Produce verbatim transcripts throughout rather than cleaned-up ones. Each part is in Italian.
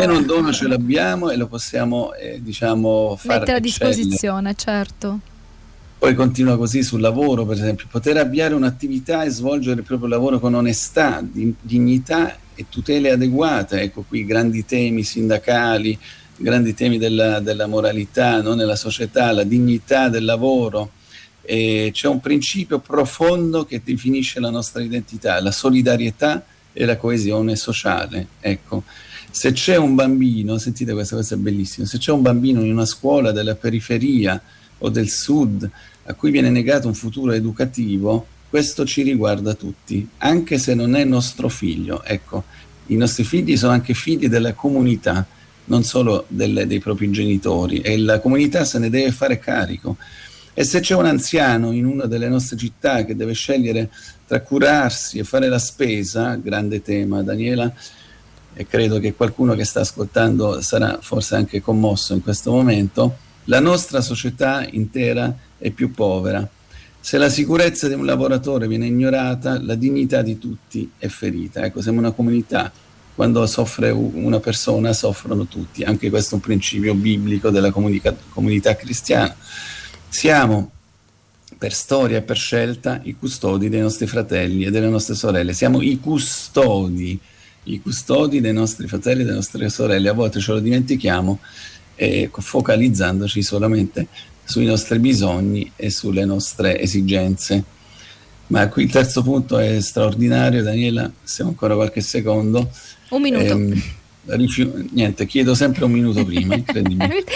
almeno un dono ce l'abbiamo e lo possiamo eh, diciamo fare mettere a disposizione, certo. Poi continua così sul lavoro, per esempio, poter avviare un'attività e svolgere il proprio lavoro con onestà, di, dignità e tutele adeguate. Ecco qui grandi temi sindacali, grandi temi della, della moralità, no? Nella società, la dignità del lavoro. E c'è un principio profondo che definisce la nostra identità, la solidarietà e la coesione sociale. Ecco, se c'è un bambino, sentite questa cosa è bellissima, se c'è un bambino in una scuola della periferia o del sud a cui viene negato un futuro educativo, questo ci riguarda tutti, anche se non è nostro figlio. Ecco, i nostri figli sono anche figli della comunità, non solo delle, dei propri genitori, e la comunità se ne deve fare carico. E se c'è un anziano in una delle nostre città che deve scegliere tra curarsi e fare la spesa, grande tema, Daniela, e credo che qualcuno che sta ascoltando sarà forse anche commosso in questo momento, la nostra società intera è più povera. Se la sicurezza di un lavoratore viene ignorata, la dignità di tutti è ferita. Ecco, siamo una comunità. Quando soffre una persona, soffrono tutti. Anche questo è un principio biblico della comunica- comunità cristiana. Siamo, per storia e per scelta, i custodi dei nostri fratelli e delle nostre sorelle. Siamo i custodi, i custodi dei nostri fratelli e delle nostre sorelle. A volte ce lo dimentichiamo, eh, focalizzandoci solamente sui nostri bisogni e sulle nostre esigenze. Ma qui il terzo punto è straordinario, Daniela, se ho ancora qualche secondo. Un minuto. Ehm, rifiu- niente, chiedo sempre un minuto prima, incredibile.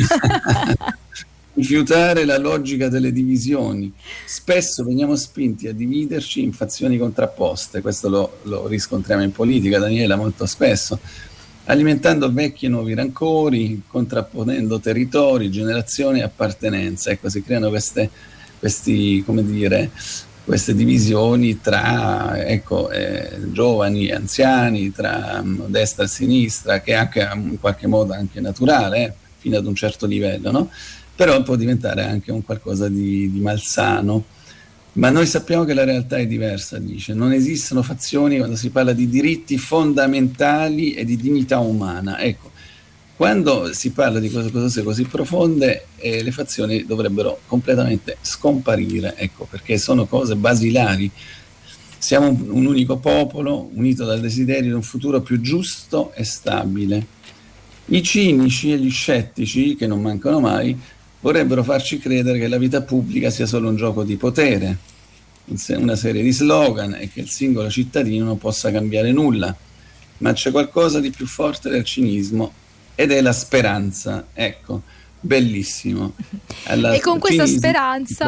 Rifiutare la logica delle divisioni. Spesso veniamo spinti a dividerci in fazioni contrapposte, questo lo, lo riscontriamo in politica, Daniela, molto spesso, alimentando vecchi e nuovi rancori, contrapponendo territori, generazioni e appartenenze. Ecco, si creano queste, questi, come dire, queste divisioni tra ecco, eh, giovani e anziani, tra um, destra e sinistra, che è anche in qualche modo anche naturale, eh, fino ad un certo livello, no? Però può diventare anche un qualcosa di, di malsano. Ma noi sappiamo che la realtà è diversa, dice. Non esistono fazioni quando si parla di diritti fondamentali e di dignità umana. Ecco, quando si parla di cose, cose così profonde, eh, le fazioni dovrebbero completamente scomparire, ecco, perché sono cose basilari. Siamo un, un unico popolo, unito dal desiderio di un futuro più giusto e stabile. I cinici e gli scettici, che non mancano mai, vorrebbero farci credere che la vita pubblica sia solo un gioco di potere, una serie di slogan e che il singolo cittadino non possa cambiare nulla. Ma c'è qualcosa di più forte del cinismo ed è la speranza. Ecco, bellissimo. Alla e con questa cinismo... speranza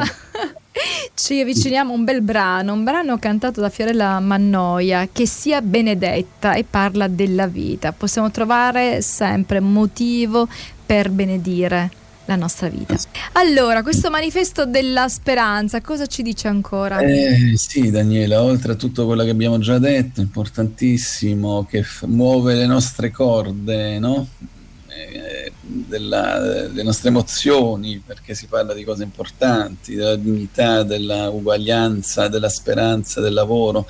ci avviciniamo a un bel brano, un brano cantato da Fiorella Mannoia, Che sia benedetta, e parla della vita. Possiamo trovare sempre motivo per benedire la nostra vita. Allora, questo manifesto della speranza, cosa ci dice ancora? Eh, sì, Daniela, oltre a tutto quello che abbiamo già detto, importantissimo, che f- muove le nostre corde, no? Eh, della, delle nostre emozioni, perché si parla di cose importanti, della dignità, della uguaglianza, della speranza, del lavoro.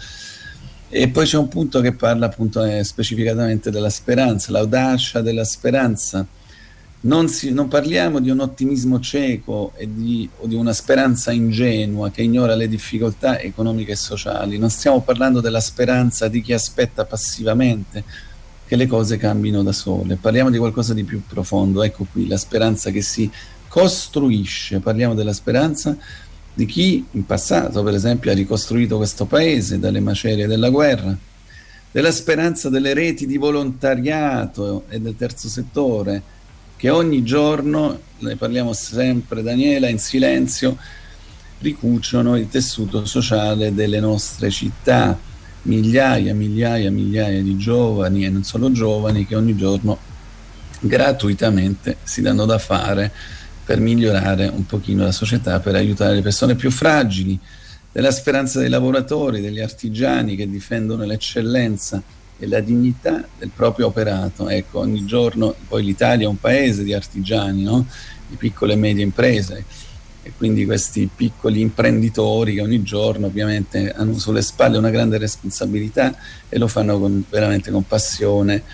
E poi c'è un punto che parla appunto eh, specificatamente della speranza, l'audacia della speranza. Non, si, non parliamo di un ottimismo cieco e di, o di una speranza ingenua che ignora le difficoltà economiche e sociali. Non stiamo parlando della speranza di chi aspetta passivamente che le cose cambino da sole. Parliamo di qualcosa di più profondo. Ecco qui, la speranza che si costruisce. Parliamo della speranza di chi in passato, per esempio, ha ricostruito questo paese dalle macerie della guerra, della speranza delle reti di volontariato e del terzo settore, che ogni giorno, ne parliamo sempre, Daniela, in silenzio, ricuciono il tessuto sociale delle nostre città. Migliaia, migliaia, migliaia di giovani e non solo giovani che ogni giorno gratuitamente si danno da fare per migliorare un pochino la società, per aiutare le persone più fragili, della speranza dei lavoratori, degli artigiani che difendono l'eccellenza e la dignità del proprio operato. Ecco, ogni giorno, poi l'Italia è un paese di artigiani, no? Di piccole e medie imprese, e quindi questi piccoli imprenditori che ogni giorno ovviamente hanno sulle spalle una grande responsabilità e lo fanno con, veramente con passione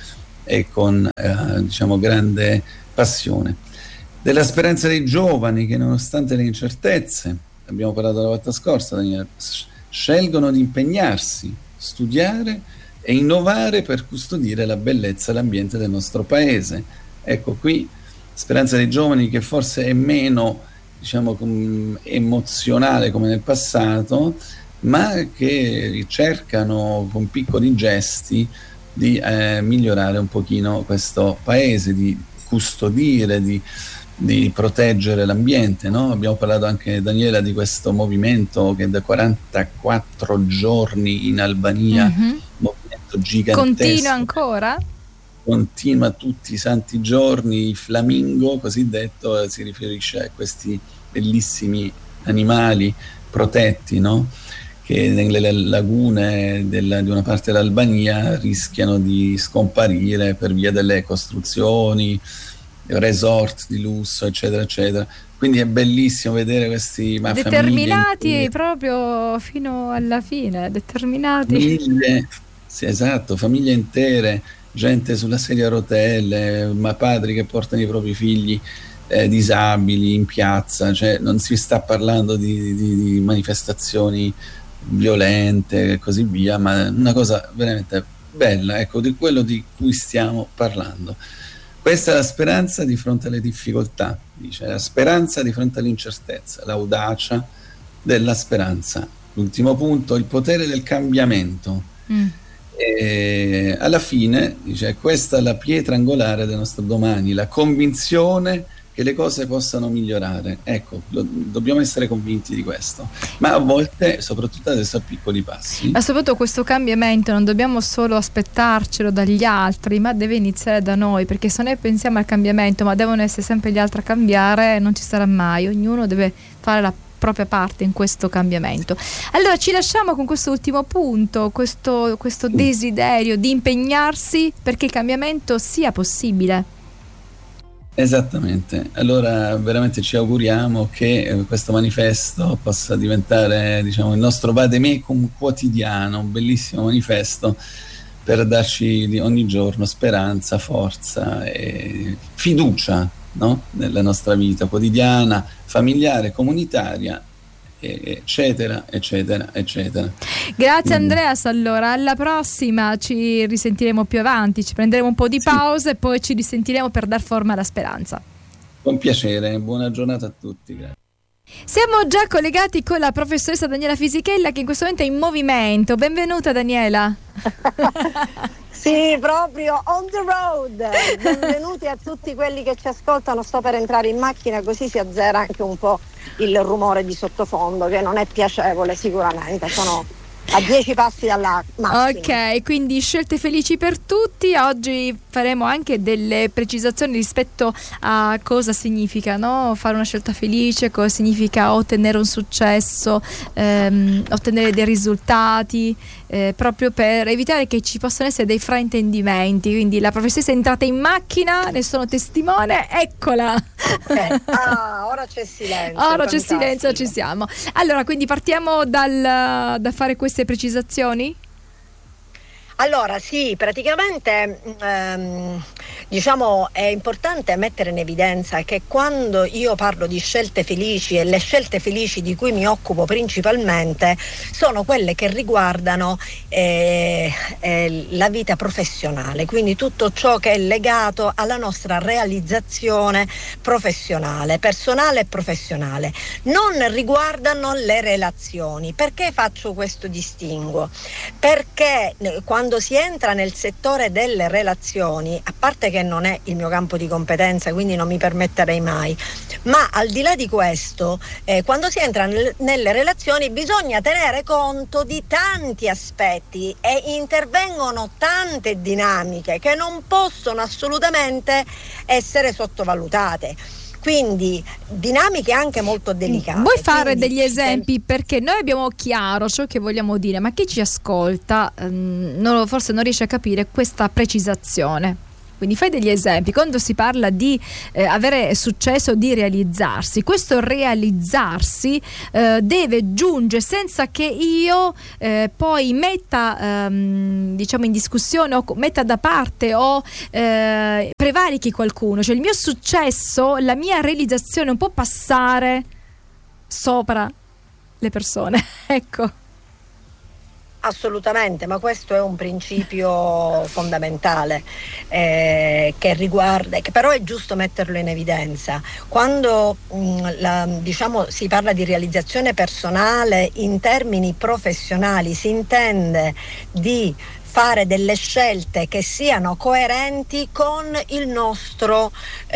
e con eh, diciamo grande passione. Della speranza dei giovani che, nonostante le incertezze, abbiamo parlato la volta scorsa, Daniela, scelgono di impegnarsi, studiare e innovare per custodire la bellezza e l'ambiente del nostro paese. Ecco, qui speranza dei giovani che forse è meno, diciamo, com- emozionale come nel passato, ma che cercano con piccoli gesti di eh, migliorare un pochino questo paese, di custodire, di di proteggere l'ambiente, no? Abbiamo parlato anche, Daniela, di questo movimento che da quarantaquattro giorni in Albania, mm-hmm. movimento gigantesco. Continua ancora? Continua tutti i santi giorni, il flamingo cosiddetto, si riferisce a questi bellissimi animali protetti, no? Che nelle lagune della, di una parte dell'Albania rischiano di scomparire per via delle costruzioni, resort di lusso, eccetera eccetera. Quindi è bellissimo vedere questi ma determinati famiglie, proprio fino alla fine, determinati, famiglie, sì, esatto, famiglie intere, gente sulla sedia a rotelle, ma padri che portano i propri figli eh, disabili in piazza. Cioè non si sta parlando di, di, di manifestazioni violente e così via, ma una cosa veramente bella, ecco, di quello di cui stiamo parlando. Questa è la speranza di fronte alle difficoltà, dice, la speranza di fronte all'incertezza, l'audacia della speranza. L'ultimo punto, il potere del cambiamento. Mm. E alla fine, dice, questa è la pietra angolare del nostro domani, la convinzione che le cose possano migliorare. Ecco, lo, dobbiamo essere convinti di questo, ma a volte, soprattutto adesso, a piccoli passi. Ma soprattutto questo cambiamento non dobbiamo solo aspettarcelo dagli altri, ma deve iniziare da noi, perché se noi pensiamo al cambiamento ma devono essere sempre gli altri a cambiare, non ci sarà mai. Ognuno deve fare la propria parte in questo cambiamento. Allora ci lasciamo con questo ultimo punto, questo, questo desiderio di impegnarsi perché il cambiamento sia possibile. Esattamente, allora veramente ci auguriamo che questo manifesto possa diventare, diciamo, il nostro vademecum quotidiano, un bellissimo manifesto per darci ogni giorno speranza, forza e fiducia, no? Nella nostra vita quotidiana, familiare, comunitaria, eccetera, eccetera, eccetera. Grazie Andreas, allora alla prossima, ci risentiremo più avanti, ci prenderemo un po' di pausa, sì, e poi ci risentiremo per dar forma alla speranza. Con piacere, buona giornata a tutti, grazie. Siamo già collegati con la professoressa Daniela Fisichella, che in questo momento è in movimento. Benvenuta Daniela. Sì, proprio on the road. Benvenuti a tutti quelli che ci ascoltano. Sto per entrare in macchina, così si azzera anche un po' il rumore di sottofondo, che non è piacevole sicuramente. Sono a dieci passi dalla macchina. Ok, quindi scelte felici per tutti. Oggi faremo anche delle precisazioni rispetto a cosa significa, no? Fare una scelta felice, cosa significa ottenere un successo, ehm, ottenere dei risultati, eh, proprio per evitare che ci possano essere dei fraintendimenti. Quindi la professoressa è entrata in macchina, ne sono testimone, eccola. Okay. Ah, ora c'è silenzio. Ora c'è silenzio, ci siamo. Allora, quindi partiamo dal, da fare queste precisazioni? Allora sì, praticamente ehm, diciamo è importante mettere in evidenza che quando io parlo di scelte felici, e le scelte felici di cui mi occupo principalmente sono quelle che riguardano eh, eh, la vita professionale, quindi tutto ciò che è legato alla nostra realizzazione professionale, personale e professionale. Non riguardano le relazioni. Perché faccio questo distinguo? Perché quando Quando si entra nel settore delle relazioni, a parte che non è il mio campo di competenza, quindi non mi permetterei mai, ma al di là di questo, eh, quando si entra nel, nelle relazioni bisogna tenere conto di tanti aspetti e intervengono tante dinamiche che non possono assolutamente essere sottovalutate. Quindi dinamiche anche molto delicate. Vuoi fare Quindi, degli esempi? Perché noi abbiamo chiaro ciò che vogliamo dire, ma chi ci ascolta ehm, non, forse non riesce a capire questa precisazione. Quindi fai degli esempi. Quando si parla di eh, avere successo, di realizzarsi, questo realizzarsi eh, deve giungere senza che io eh, poi metta ehm, diciamo in discussione o metta da parte o eh, prevarichi qualcuno. Cioè il mio successo, la mia realizzazione non può passare sopra le persone. Ecco. Assolutamente, ma questo è un principio fondamentale eh, che riguarda, che però è giusto metterlo in evidenza. Quando mh, la, diciamo, si parla di realizzazione personale in termini professionali, si intende di fare delle scelte che siano coerenti con il nostro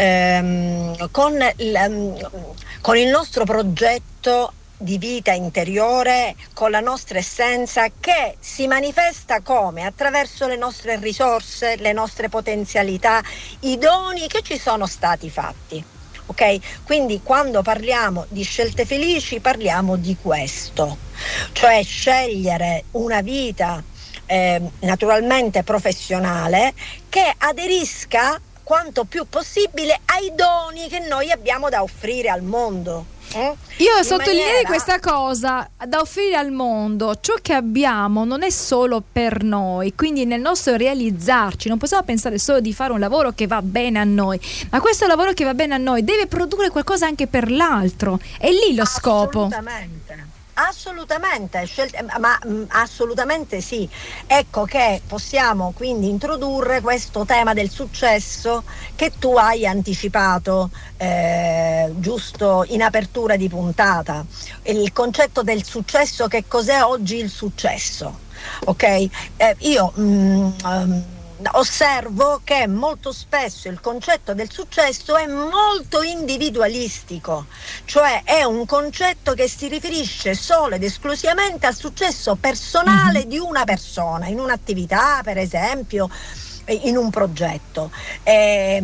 ehm, con, il, con il nostro progetto di vita interiore, con la nostra essenza, che si manifesta come? Attraverso le nostre risorse, le nostre potenzialità, i doni che ci sono stati fatti. Ok? Quindi quando parliamo di scelte felici parliamo di questo, cioè scegliere una vita eh, naturalmente professionale che aderisca quanto più possibile ai doni che noi abbiamo da offrire al mondo. Eh? Io sottolineo maniera... questa cosa da offrire al mondo. Ciò che abbiamo non è solo per noi, quindi nel nostro realizzarci non possiamo pensare solo di fare un lavoro che va bene a noi, ma questo lavoro che va bene a noi deve produrre qualcosa anche per l'altro. È lì lo scopo. Assolutamente. Assolutamente, scelte, ma mh, assolutamente sì. Ecco che possiamo quindi introdurre questo tema del successo che tu hai anticipato eh, giusto in apertura di puntata. Il concetto del successo, che cos'è oggi il successo? Ok? Eh, io mh, um, osservo che molto spesso il concetto del successo è molto individualistico, cioè è un concetto che si riferisce solo ed esclusivamente al successo personale mm-hmm. di una persona, in un'attività per esempio, in un progetto. Eh,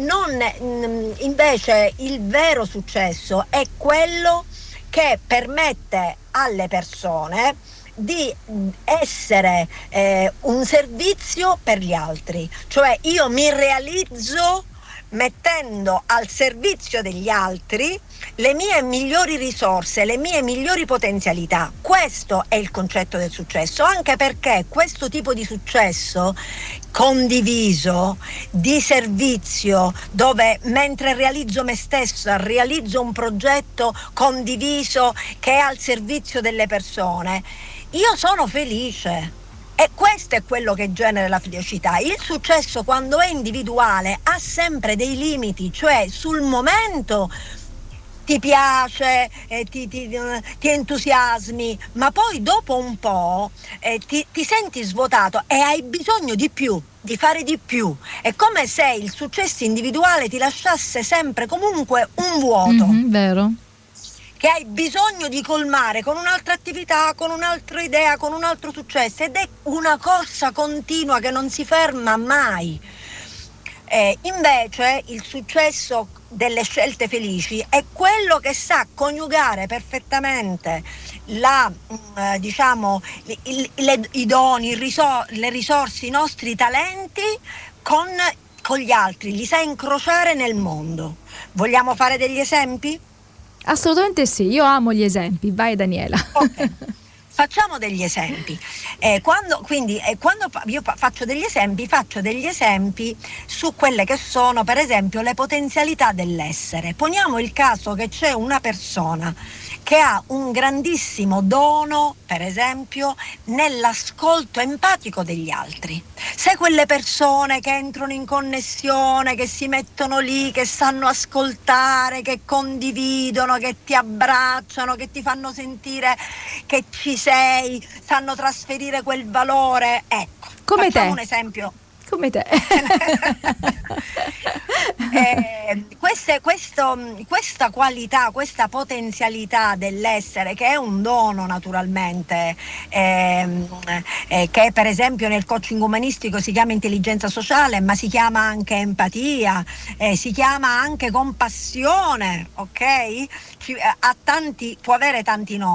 non, invece il vero successo è quello che permette alle persone di essere eh, un servizio per gli altri, cioè io mi realizzo mettendo al servizio degli altri le mie migliori risorse, le mie migliori potenzialità. Questo è il concetto del successo, anche perché questo tipo di successo condiviso, di servizio, dove mentre realizzo me stessa, realizzo un progetto condiviso che è al servizio delle persone, io sono felice. E questo è quello che genera la felicità. Il successo, quando è individuale, ha sempre dei limiti, cioè sul momento ti piace, eh, ti, ti, ti entusiasmi, ma poi dopo un po' eh, ti, ti senti svuotato e hai bisogno di più, di fare di più. È come se il successo individuale ti lasciasse sempre comunque un vuoto. Mm-hmm, vero. Che hai bisogno di colmare con un'altra attività, con un'altra idea, con un altro successo, ed è una corsa continua che non si ferma mai. Eh, invece il successo delle scelte felici è quello che sa coniugare perfettamente la, eh, diciamo, il, le, i doni, il risor- le risorse, i nostri talenti con, con gli altri, li sa incrociare nel mondo. Vogliamo fare degli esempi? Assolutamente sì, io amo gli esempi. Vai Daniela. Ok, facciamo degli esempi. Eh, quando, quindi eh, quando io faccio degli esempi, faccio degli esempi su quelle che sono per esempio le potenzialità dell'essere. Poniamo il caso che c'è una persona che ha un grandissimo dono, per esempio, nell'ascolto empatico degli altri. Sai quelle persone che entrano in connessione, che si mettono lì, che sanno ascoltare, che condividono, che ti abbracciano, che ti fanno sentire che ci sei, sanno trasferire quel valore. Ecco, come facciamo te. un esempio. Come te. eh, queste, questo, questa qualità, questa potenzialità dell'essere, che è un dono naturalmente, eh, eh, che per esempio nel coaching umanistico si chiama intelligenza sociale, ma si chiama anche empatia, eh, si chiama anche compassione, ok? Ci, ha tanti, può avere tanti nomi.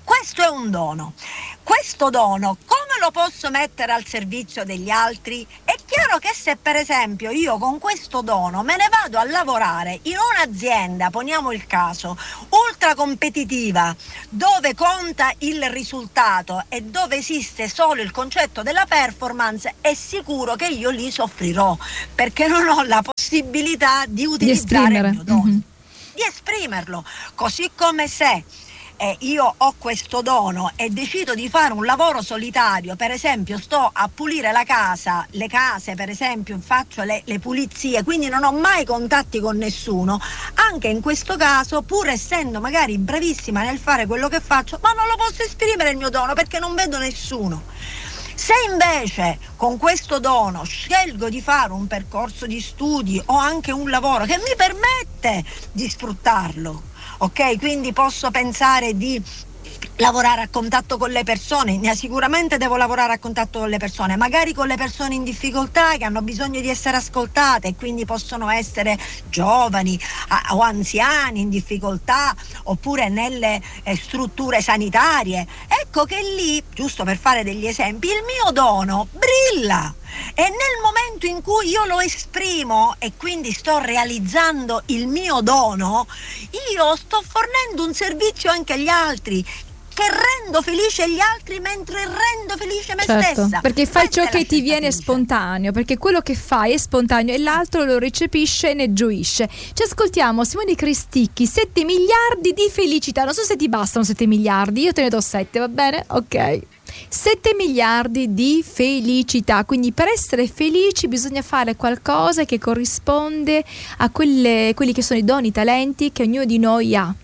Questo è un dono. Questo dono come lo posso mettere al servizio degli altri? È chiaro che se per esempio io con questo dono me ne vado a lavorare in un'azienda, poniamo il caso, ultra competitiva, dove conta il risultato e dove esiste solo il concetto della performance, è sicuro che io lì soffrirò, perché non ho la possibilità di utilizzare di il mio dono, mm-hmm. di esprimerlo, così come se Eh, io ho questo dono e decido di fare un lavoro solitario, per esempio sto a pulire la casa, le case per esempio, faccio le, le pulizie, quindi non ho mai contatti con nessuno, anche in questo caso, pur essendo magari bravissima nel fare quello che faccio, ma non lo posso esprimere il mio dono perché non vedo nessuno. Se invece con questo dono scelgo di fare un percorso di studi o anche un lavoro che mi permette di sfruttarlo, ok? Quindi posso pensare di lavorare a contatto con le persone, sicuramente devo lavorare a contatto con le persone, magari con le persone in difficoltà che hanno bisogno di essere ascoltate e quindi possono essere giovani a, o anziani in difficoltà oppure nelle eh, strutture sanitarie. Ecco che lì, giusto per fare degli esempi, il mio dono brilla. E nel momento in cui io lo esprimo e quindi sto realizzando il mio dono, io sto fornendo un servizio anche agli altri, che rendo felice gli altri mentre rendo felice me certo, stessa. perché fai Questa ciò che ti viene felice. spontaneo, perché quello che fai è spontaneo e l'altro lo recepisce e ne gioisce. Ci ascoltiamo Simone Cristicchi, sette miliardi di felicità. Non so se ti bastano sette miliardi, io te ne do sette, va bene? Ok. sette miliardi di felicità, quindi per essere felici bisogna fare qualcosa che corrisponde a quelle, quelli che sono i doni, i talenti che ognuno di noi ha.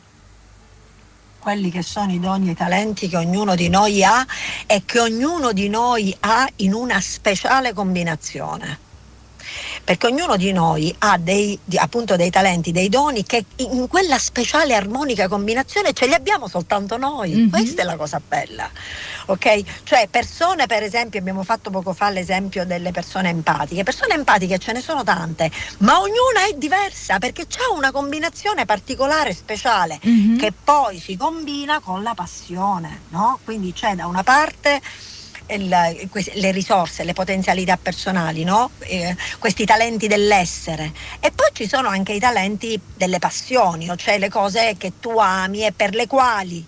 Quelli che sono i doni e i talenti che ognuno di noi ha e che ognuno di noi ha in una speciale combinazione. Perché ognuno di noi ha dei, appunto dei talenti, dei doni che in quella speciale armonica combinazione ce li abbiamo soltanto noi. Mm-hmm. Questa è la cosa bella, ok? Cioè persone, per esempio, abbiamo fatto poco fa l'esempio delle persone empatiche. Persone empatiche ce ne sono tante, ma ognuna è diversa perché c'ha una combinazione particolare, speciale, mm-hmm. che poi si combina con la passione, no? Quindi c'è da una parte Il, le risorse, le potenzialità personali, no? Eh, questi talenti dell'essere, e poi ci sono anche i talenti delle passioni, cioè le cose che tu ami e per le quali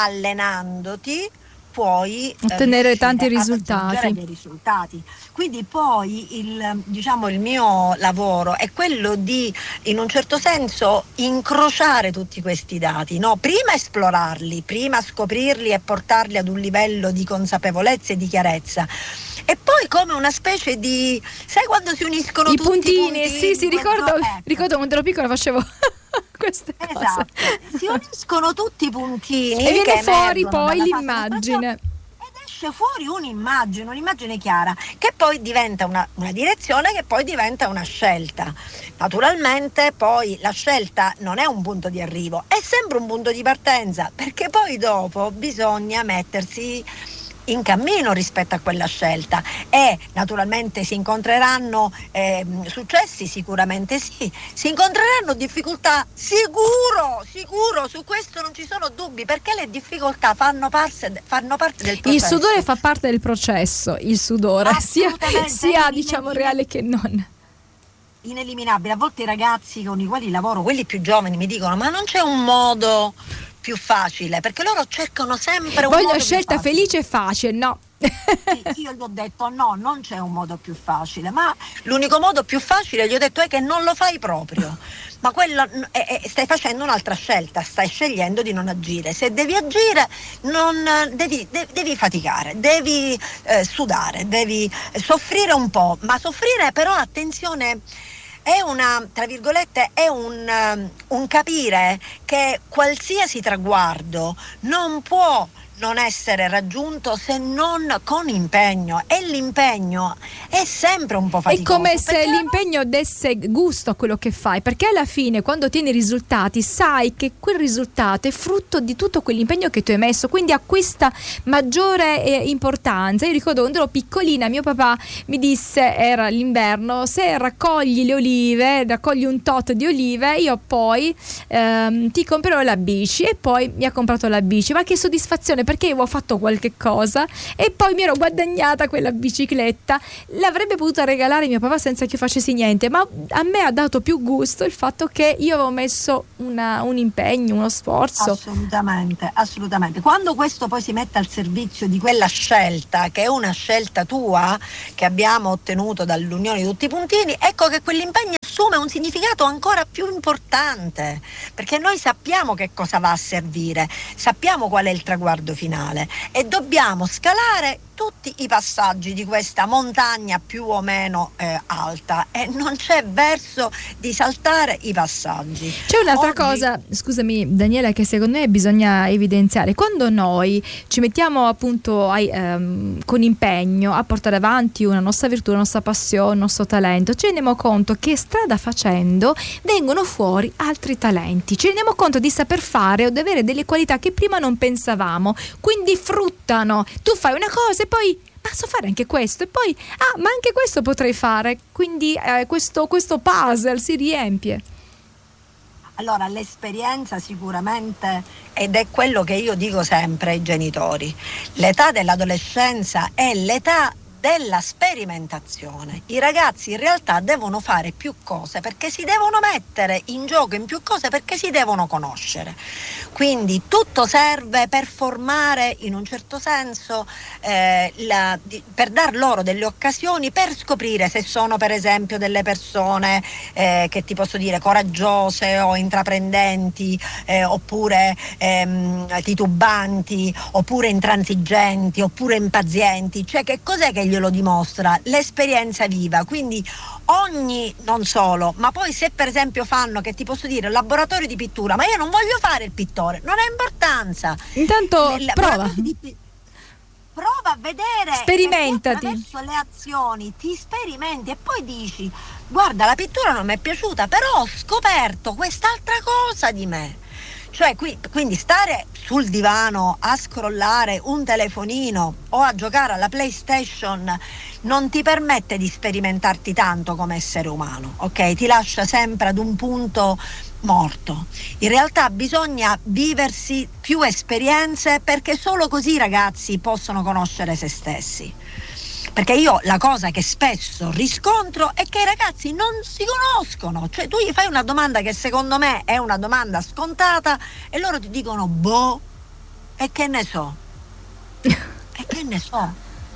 allenandoti puoi ottenere eh, tanti risultati. Dei risultati. Quindi poi il, diciamo, il mio lavoro è quello di, in un certo senso, incrociare tutti questi dati, no? Prima esplorarli, prima scoprirli e portarli ad un livello di consapevolezza e di chiarezza. E poi come una specie di, sai quando si uniscono i tutti puntini, i puntini? Sì, sì, ricordo, ecco. ricordo quando ero piccola facevo queste cose. Esatto, si uniscono tutti i puntini e viene che fuori poi dalla l'immagine. Ed esce fuori un'immagine, un'immagine chiara, che poi diventa una, una direzione, che poi diventa una scelta. Naturalmente poi la scelta non è un punto di arrivo, è sempre un punto di partenza, perché poi dopo bisogna mettersi in cammino rispetto a quella scelta e naturalmente si incontreranno eh, successi, sicuramente sì, si incontreranno difficoltà, sicuro, sicuro, su questo non ci sono dubbi, perché le difficoltà fanno parte, fanno parte del processo. Il sudore fa parte del processo, il sudore, sia, sia diciamo reale che non. Ineliminabile. A volte i ragazzi con i quali lavoro, quelli più giovani, mi dicono: ma non c'è un modo più facile? Perché loro cercano sempre un voglio modo scelta più facile. Felice e facile, no? Sì, io gli ho detto no, non c'è un modo più facile, ma l'unico modo più facile, gli ho detto, è che non lo fai proprio, ma quello è, è, stai facendo un'altra scelta, stai scegliendo di non agire. Se devi agire non devi, de, devi faticare, devi eh, sudare, devi soffrire un po', ma soffrire però, attenzione, è una, tra virgolette, è un, um, un capire che qualsiasi traguardo non può non essere raggiunto se non con impegno, e l'impegno è sempre un po' faticoso. È come se l'impegno desse gusto a quello che fai, perché alla fine quando ottieni i risultati sai che quel risultato è frutto di tutto quell'impegno che tu hai messo, quindi acquista maggiore eh, importanza. Io ricordo quando ero piccolina mio papà mi disse, era l'inverno, se raccogli le olive, raccogli un tot di olive, io poi ehm, ti comprerò la bici, e poi mi ha comprato la bici. Ma che soddisfazione, perché io avevo fatto qualche cosa e poi mi ero guadagnata quella bicicletta. L'avrebbe potuta regalare mio papà senza che io facessi niente, ma a me ha dato più gusto il fatto che io avevo messo una, un impegno, uno sforzo. Assolutamente, assolutamente. Quando questo poi si mette al servizio di quella scelta, che è una scelta tua, che abbiamo ottenuto dall'unione di tutti i puntini, ecco che quell'impegno assume un significato ancora più importante, perché noi sappiamo che cosa va a servire, sappiamo qual è il traguardo finale, e dobbiamo scalare tutti i passaggi di questa montagna più o meno eh, alta, e non c'è verso di saltare i passaggi. C'è un'altra Oggi... cosa, scusami Daniela, che secondo me bisogna evidenziare: quando noi ci mettiamo appunto ai, ehm, con impegno a portare avanti una nostra virtù, una nostra passione, un nostro talento, ci rendiamo conto che strada facendo vengono fuori altri talenti, ci rendiamo conto di saper fare o di avere delle qualità che prima non pensavamo, quindi fruttano. Tu fai una cosa e poi ma so fare anche questo, e poi ah ma anche questo potrei fare, quindi eh, questo, questo puzzle si riempie. Allora, l'esperienza sicuramente, ed è quello che io dico sempre ai genitori, l'età dell'adolescenza è l'età della sperimentazione. I ragazzi in realtà devono fare più cose, perché si devono mettere in gioco in più cose, perché si devono conoscere. Quindi tutto serve per formare in un certo senso, eh, la, di, per dar loro delle occasioni per scoprire se sono per esempio delle persone eh, che ti posso dire coraggiose o intraprendenti, eh, oppure ehm, titubanti, oppure intransigenti, oppure impazienti. Cioè, che cos'è che glielo dimostra? L'esperienza viva. Quindi ogni, non solo, ma poi se per esempio fanno, che ti posso dire, laboratorio di pittura, ma io non voglio fare il pittore, non ha importanza. Intanto il prova. Di, prova a vedere. Sperimentati. Attraverso le azioni ti sperimenti e poi dici: guarda, la pittura non mi è piaciuta, però ho scoperto quest'altra cosa di me. Cioè, qui, quindi stare sul divano a scrollare un telefonino o a giocare alla PlayStation non ti permette di sperimentarti tanto come essere umano, ok? Ti lascia sempre ad un punto morto. In realtà bisogna viversi più esperienze, perché solo così i ragazzi possono conoscere se stessi. Perché io la cosa che spesso riscontro è che i ragazzi non si conoscono. Cioè, tu gli fai una domanda che secondo me è una domanda scontata e loro ti dicono boh, e che ne so e che ne so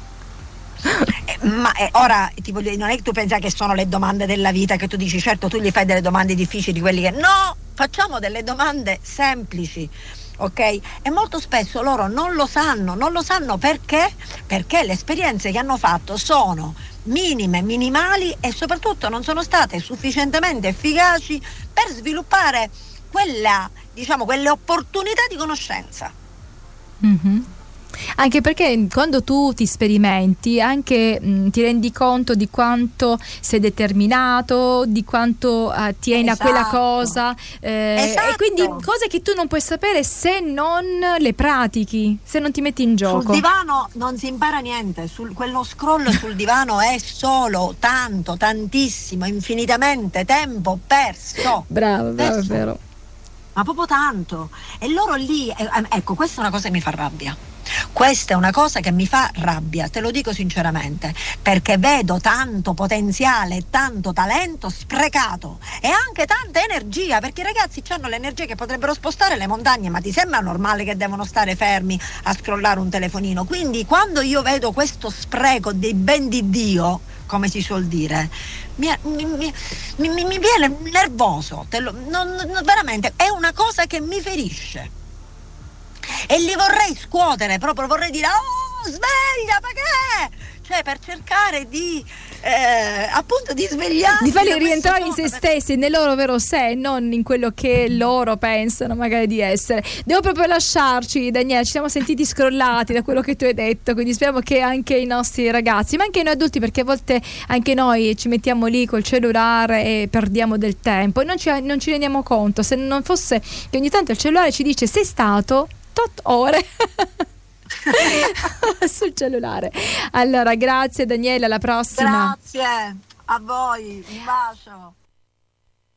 eh, ma eh, ora ti voglio dire, non è che tu pensi che sono le domande della vita, che tu dici certo tu gli fai delle domande difficili, quelli che no, facciamo delle domande semplici, ok? E molto spesso loro non lo sanno, non lo sanno perché? Perché le esperienze che hanno fatto sono minime, minimali, e soprattutto non sono state sufficientemente efficaci per sviluppare quella, diciamo, quelle opportunità di conoscenza. Mm-hmm. Anche perché quando tu ti sperimenti anche mh, ti rendi conto di quanto sei determinato, di quanto uh, tieni esatto. a quella cosa, eh, esatto. e quindi cose che tu non puoi sapere se non le pratichi, se non ti metti in gioco. Sul divano non si impara niente, sul, quello scroll sul divano è solo tanto, tantissimo, infinitamente tempo perso. Bravo, bravo, è vero. Ma proprio tanto. E loro lì, eh, ecco, questa è una cosa che mi fa rabbia. Questa è una cosa che mi fa rabbia, te lo dico sinceramente, perché vedo tanto potenziale, tanto talento sprecato e anche tanta energia, perché i ragazzi hanno l'energia che potrebbero spostare le montagne, ma ti sembra normale che devono stare fermi a scrollare un telefonino? Quindi quando io vedo questo spreco dei ben di Dio, come si suol dire, mi, mi, mi, mi, mi viene nervoso, te lo, non, non, veramente è una cosa che mi ferisce. E li vorrei scuotere, proprio vorrei dire oh sveglia, ma che? Cioè, per cercare di eh, appunto di svegliarsi, di farli rientrare in se stessi, nel loro vero sé, non in quello che loro pensano magari di essere. Devo proprio lasciarci, Daniele, ci siamo sentiti scrollati da quello che tu hai detto, quindi speriamo che anche i nostri ragazzi, ma anche noi adulti, perché a volte anche noi ci mettiamo lì col cellulare e perdiamo del tempo e non ci, non ci rendiamo conto, se non fosse che ogni tanto il cellulare ci dice sei stato tot ore sul cellulare. Allora, grazie Daniela, alla prossima. Grazie a voi, un bacio.